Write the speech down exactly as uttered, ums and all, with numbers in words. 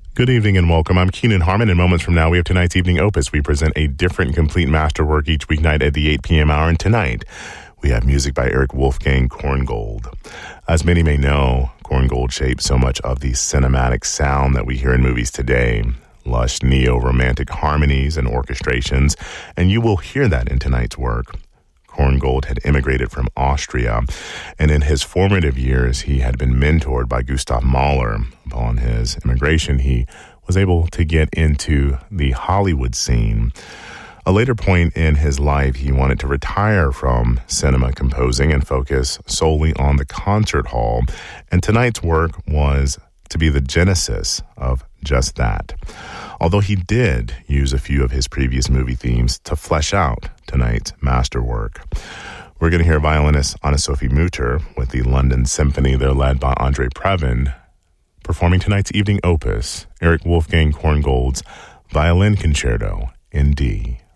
Good evening and welcome. I'm Keenan Harmon. In moments from now, we have tonight's evening opus. We present a different complete masterwork each weeknight at the eight p.m. hour. And tonight, we have music by Eric Wolfgang Korngold. As many may know, Korngold shaped so much of the cinematic sound that we hear in movies today. Lush neo-romantic harmonies and orchestrations. And you will hear that in tonight's work. Korngold had immigrated from Austria, and in his formative years, he had been mentored by Gustav Mahler. Upon his immigration, he was able to get into the Hollywood scene. A later point in his life, he wanted to retire from cinema composing and focus solely on the concert hall, and tonight's work was to be the genesis of just that. Although he did use a few of his previous movie themes to flesh out tonight's masterwork. We're going to hear violinist Anna-Sophie Mutter with the London Symphony. They're led by Andre Previn, performing tonight's evening opus, Eric Wolfgang Korngold's Violin Concerto in D.